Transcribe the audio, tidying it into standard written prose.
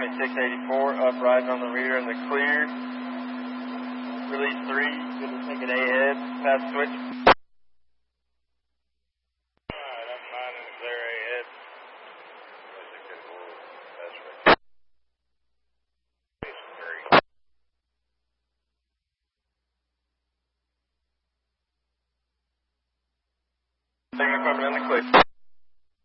2684, up riding on the rear in the clear. Release 3, good to take it ahead, fast switch. Alright, I'm fine in the clear ahead. Signal coming in the clear.